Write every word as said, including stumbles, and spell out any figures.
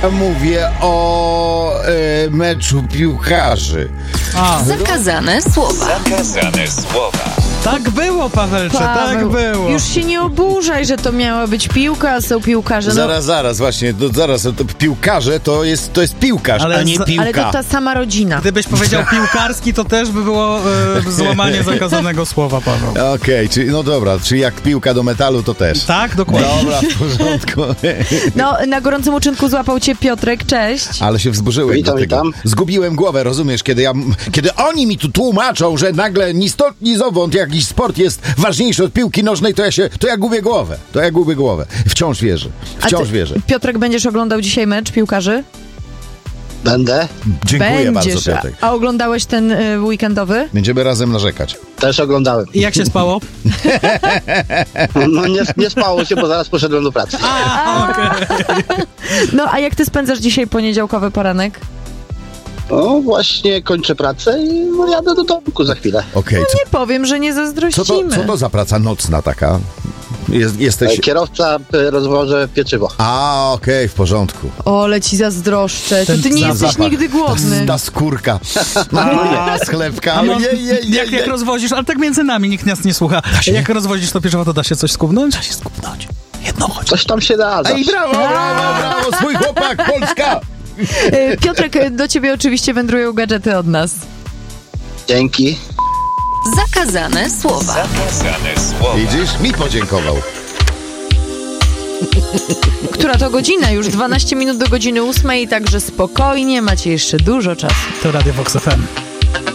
Mówię o e, meczu piłkarzy. A, Zakazane słowa. Zakazane słowa. tak było, Pawelcze, tak Paweł, było. już się nie oburzaj, że to miała być piłka, a są piłkarze. No, Zaraz, zaraz, właśnie, to, zaraz, to piłkarze to jest, to jest piłkarz, Ale a nie za- piłka. ale to ta sama rodzina. Gdybyś powiedział piłkarski, to też by było e, złamanie zakazanego słowa, Paweł. Okej, czyli no dobra, czyli jak piłka do metalu, to też. Tak, dokładnie. Dobra, w porządku. No, na gorącym uczynku złapał cię Piotrek, cześć. Ale się wzburzyłem Witam, do tego. witam. Zgubiłem głowę, rozumiesz, kiedy ja, kiedy oni mi tu tłumaczą, że nagle ni stąd, ni zowąd jakiś sport jest ważniejszy od piłki nożnej, to ja się, to ja gubię głowę. To ja gubię głowę. Wciąż wierzę. A Wciąż ty, wierzę. Piotrek, będziesz oglądał dzisiaj mecz piłkarzy? Będę. Dziękuję Będziesz. bardzo, Piotrek. A oglądałeś ten y, weekendowy? Będziemy razem narzekać. Też oglądałem. I jak się spało? No nie, nie spało się, bo zaraz poszedłem do pracy. No, a jak ty spędzasz dzisiaj poniedziałkowy poranek? No właśnie kończę pracę i no, jadę do domku za chwilę. Okej, co, Nie powiem, że nie co, to, zazdrościmy. co to za praca nocna taka? Jest, jesteś... Kierowca y, rozwożę pieczywo. A, okej, w porządku. Ole, ci zazdroszczę. To Ten ty nie za- jesteś zapach. nigdy głodny. Ta skórka. A, z chlebka. A no, Jej, jej, jej, jak, jak jej. rozwozisz, ale tak między nami, nikt nas nie słucha. Jak rozwozisz to pieczywo, to da się coś skubnąć? Da się skubnąć. Jedno chodź. Coś tam się da. Ej, zawsze. brawo, brawo, brawo, swój chłopak, Polska! Y, Piotrek, do ciebie oczywiście wędrują gadżety od nas. Dzięki. Zakazane słowa. Zakazane słowa. Widzisz? Mi podziękował. Która to godzina? Już dwanaście minut do godziny ósmej, także spokojnie, macie jeszcze dużo czasu. To Radio Vox F M.